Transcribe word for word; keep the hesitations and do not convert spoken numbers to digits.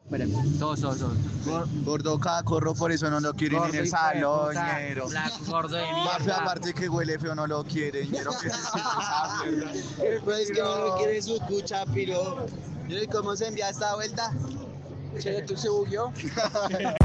Todos, todos, todos. Gordo cacorro, por eso no lo quieren en el hijo de puta, salón, Blanco, gordo de Parce, mierda. aparte que huele feo, no lo quieren, ñero, que se siente esa mierda. Pues que no lo quiere su cucha, piro. ¿Y cómo se envía esta vuelta? Che, ¿tú se bugueó?